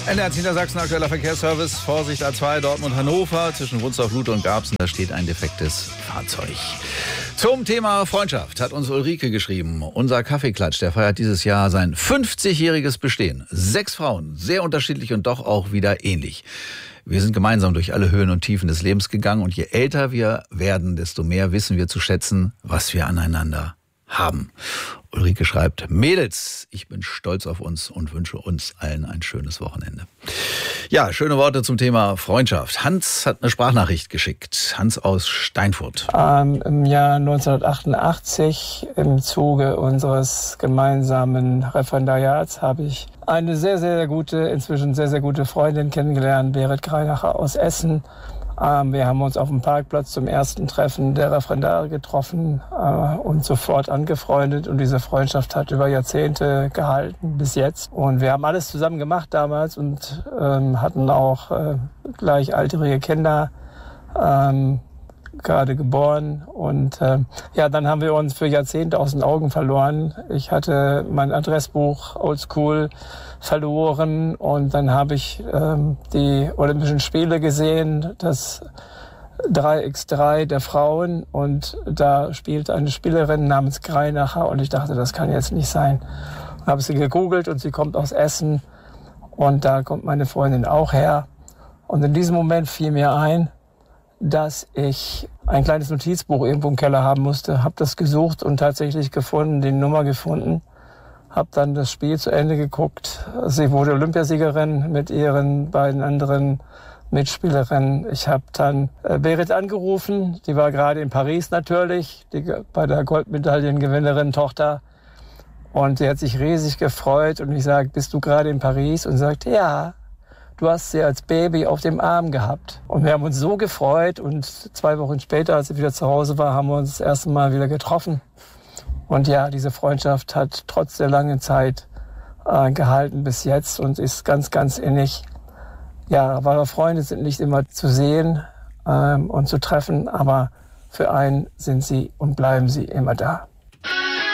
NDR Niedersachsen, aktueller Verkehrsservice. Vorsicht A2 Dortmund-Hannover zwischen Wunstorf-Lute und Garbsen. Da steht ein defektes Fahrzeug. Zum Thema Freundschaft hat uns Ulrike geschrieben. Unser Kaffeeklatsch, der feiert dieses Jahr sein 50-jähriges Bestehen. 6 Frauen, sehr unterschiedlich und doch auch wieder ähnlich. Wir sind gemeinsam durch alle Höhen und Tiefen des Lebens gegangen. Und je älter wir werden, desto mehr wissen wir zu schätzen, was wir aneinander haben. Ulrike schreibt: Mädels, ich bin stolz auf uns und wünsche uns allen ein schönes Wochenende. Ja, schöne Worte zum Thema Freundschaft. Hans hat eine Sprachnachricht geschickt. Hans aus Steinfurt. Im Jahr 1988, im Zuge unseres gemeinsamen Referendariats, habe ich eine sehr, sehr gute, inzwischen sehr, sehr gute Freundin kennengelernt, Berit Greinacher aus Essen. Wir haben uns auf dem Parkplatz zum ersten Treffen der Referendare getroffen und sofort angefreundet. Und diese Freundschaft hat über Jahrzehnte gehalten bis jetzt. Und wir haben alles zusammen gemacht damals und hatten auch gleichaltrige Kinder, gerade geboren. Und dann haben wir uns für Jahrzehnte aus den Augen verloren. Ich hatte mein Adressbuch oldschool verloren und dann habe ich die Olympischen Spiele gesehen, das 3x3 der Frauen, und da spielte eine Spielerin namens Greinacher und ich dachte, das kann jetzt nicht sein. Und habe sie gegoogelt und sie kommt aus Essen und da kommt meine Freundin auch her. Und in diesem Moment fiel mir ein, dass ich ein kleines Notizbuch irgendwo im Keller haben musste, habe das gesucht und tatsächlich gefunden, die Nummer gefunden. Habe dann das Spiel zu Ende geguckt. Sie wurde Olympiasiegerin mit ihren beiden anderen Mitspielerinnen. Ich habe dann Berit angerufen, die war gerade in Paris natürlich, bei der Goldmedaillengewinnerin Tochter. Und sie hat sich riesig gefreut und ich sage, bist du gerade in Paris? Und sie sagt, ja, du hast sie als Baby auf dem Arm gehabt. Und wir haben uns so gefreut und 2 Wochen später, als sie wieder zu Hause war, haben wir uns das erste Mal wieder getroffen. Und ja, diese Freundschaft hat trotz der langen Zeit gehalten bis jetzt und ist ganz, ganz innig. Ja, wahre Freunde sind nicht immer zu sehen und zu treffen, aber für einen sind sie und bleiben sie immer da.